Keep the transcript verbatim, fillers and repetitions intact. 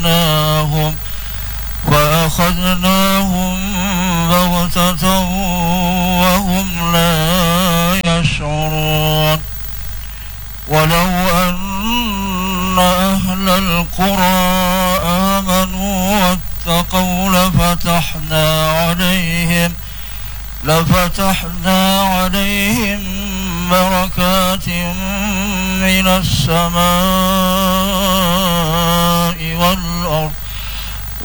فأخذناهم فأخذناهم بغتة وهم لا يشعرون ولو أن أهل القرى آمنوا واتقوا لفتحنا عليهم لفتحنا عليهم بركات من السماء